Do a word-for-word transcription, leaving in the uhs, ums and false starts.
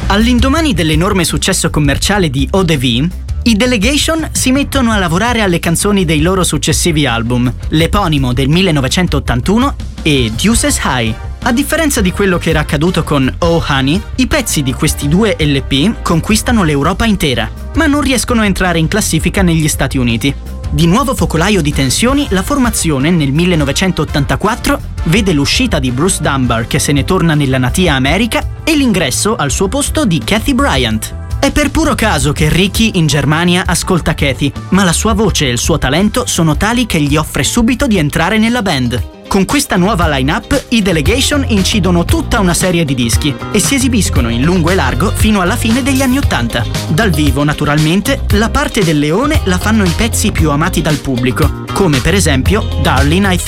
All'indomani dell'enorme successo commerciale di Eau de Vie, i Delegation si mettono a lavorare alle canzoni dei loro successivi album, l'eponimo del millenovecentottantuno e Deuces High. A differenza di quello che era accaduto con Oh Honey, i pezzi di questi due L P conquistano l'Europa intera, ma non riescono a entrare in classifica negli Stati Uniti. Di nuovo focolaio di tensioni, la formazione nel millenovecentottantaquattro vede l'uscita di Bruce Dunbar, che se ne torna nella natia America, e l'ingresso al suo posto di Kathy Bryant. È per puro caso che Ricky in Germania ascolta Kathy, ma la sua voce e il suo talento sono tali che gli offre subito di entrare nella band. Con questa nuova line-up, i Delegation incidono tutta una serie di dischi e si esibiscono in lungo e largo fino alla fine degli anni Ottanta. Dal vivo, naturalmente, la parte del leone la fanno i pezzi più amati dal pubblico, come per esempio Darling I